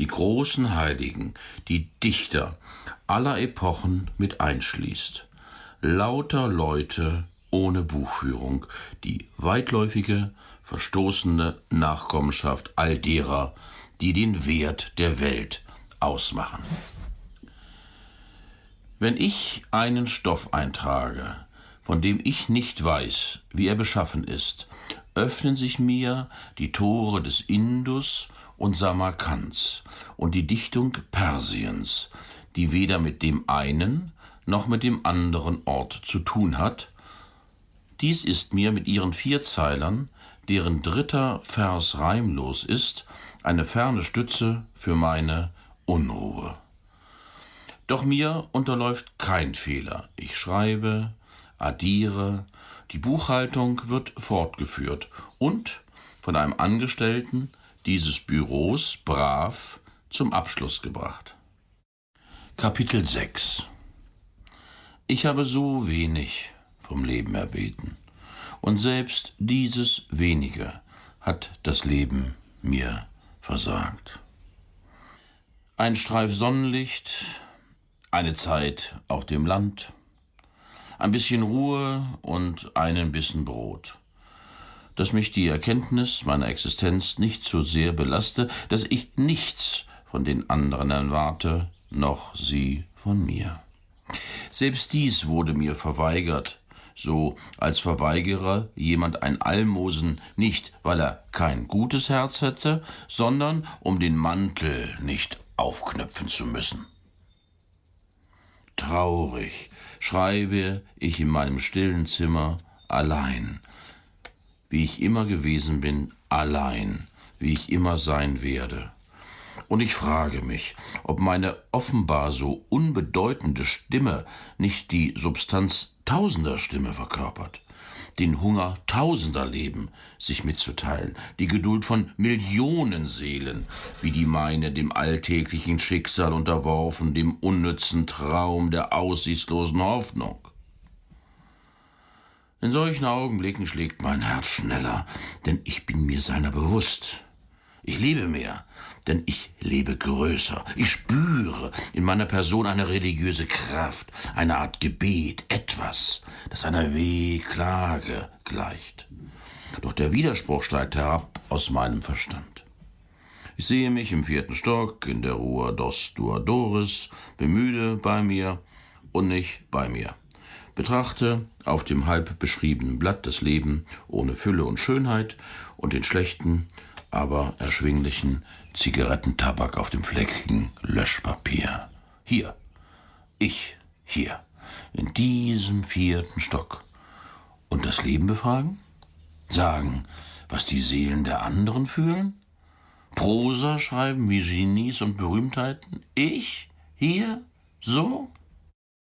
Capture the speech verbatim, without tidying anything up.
die großen Heiligen, die Dichter aller Epochen mit einschließt. Lauter Leute ohne Buchführung, die weitläufige, verstoßene Nachkommenschaft all derer, die den Wert der Welt ausmachen. Wenn ich einen Stoff eintrage, von dem ich nicht weiß, wie er beschaffen ist, öffnen sich mir die Tore des Indus und Samarkands und die Dichtung Persiens, die weder mit dem einen noch mit dem anderen Ort zu tun hat. Dies ist mir mit ihren Vierzeilern, deren dritter Vers reimlos ist, eine ferne Stütze für meine Unruhe. Doch mir unterläuft kein Fehler. Ich schreibe, addiere, die Buchhaltung wird fortgeführt und von einem Angestellten dieses Büros brav zum Abschluss gebracht. Kapitel sechs. Ich habe so wenig vom Leben erbeten, und selbst dieses Wenige hat das Leben mir versagt. Ein Streif Sonnenlicht, eine Zeit auf dem Land, ein bisschen Ruhe und einen Bissen Brot, dass mich die Erkenntnis meiner Existenz nicht so sehr belaste, dass ich nichts von den anderen erwarte, noch sie von mir. Selbst dies wurde mir verweigert, so als verweigere jemand ein Almosen nicht, weil er kein gutes Herz hätte, sondern um den Mantel nicht aufknöpfen zu müssen. Traurig schreibe ich in meinem stillen Zimmer allein, wie ich immer gewesen bin, allein, wie ich immer sein werde. Und ich frage mich, ob meine offenbar so unbedeutende Stimme nicht die Substanz tausender Stimme verkörpert, den Hunger tausender Leben sich mitzuteilen, die Geduld von Millionen Seelen, wie die meine, dem alltäglichen Schicksal unterworfen, dem unnützen Traum der aussichtslosen Hoffnung. In solchen Augenblicken schlägt mein Herz schneller, denn ich bin mir seiner bewusst. Ich lebe mehr, denn ich lebe größer. Ich spüre in meiner Person eine religiöse Kraft, eine Art Gebet, etwas, das einer Wehklage gleicht. Doch der Widerspruch steigt herab aus meinem Verstand. Ich sehe mich im vierten Stock in der Rua dos Duadores, bin müde bei mir und nicht bei mir. Betrachte auf dem halb beschriebenen Blatt das Leben ohne Fülle und Schönheit und den schlechten, aber erschwinglichen Zigarettentabak auf dem fleckigen Löschpapier. Hier, ich, hier, in diesem vierten Stock. Und das Leben befragen? Sagen, was die Seelen der anderen fühlen? Prosa schreiben wie Genies und Berühmtheiten? Ich, hier, so?